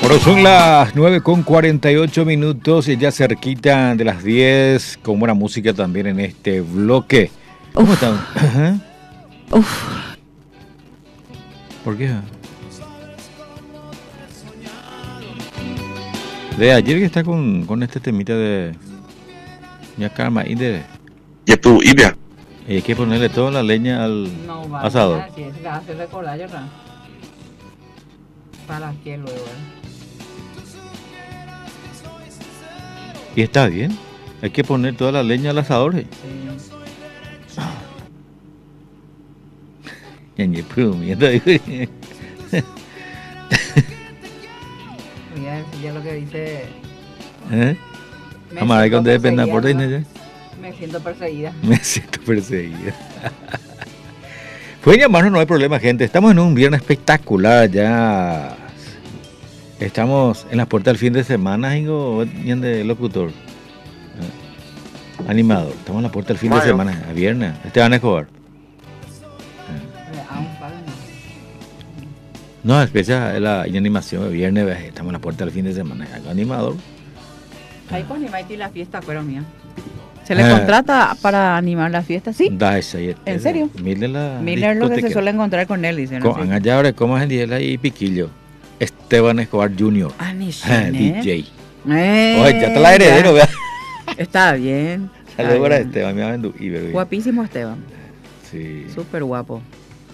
Bueno, son las 9:48 y ya cerquita de las 10, con buena música también en este bloque. ¿Cómo están? Ajá. ¿Por qué? De ayer que está con este temita de ya calma y de Ya tu idea. hay que ponerle toda la leña al asado. Si es la hace recordar ya para que luego. Y está bien. Hay que poner toda la leña al asador. Sí. Ñañe, bromeando. Voy a decir ya lo que dice. ¿Eh? Me Amar, siento cuando dependa por perseguida, ahí, Me siento perseguida. me siento perseguida. Pueden llamarnos, no hay problema, gente. Estamos en un viernes espectacular ya. Estamos en las puertas del fin de semana, Ingo, bien de locutor. Animador. Estamos en la puerta del fin de semana, a viernes. Esteban Escobar. No, especial la animación de viernes, estamos en la puerta del fin de semana. Animador. Ahí con Imaiti la fiesta, pero mía. ¿Se le contrata para animar la fiesta? Sí. Da esa y ¿En serio? Miller lo que se suele encontrar con él, dicen. Con allá ahora, ¿cómo es el día y Piquillo? Esteban Escobar Jr. DJ. Oye, ya está la heredero, ¿verdad? Está bien. Saludos para Esteban, mi amigo. Guapísimo Esteban. Sí. Súper guapo.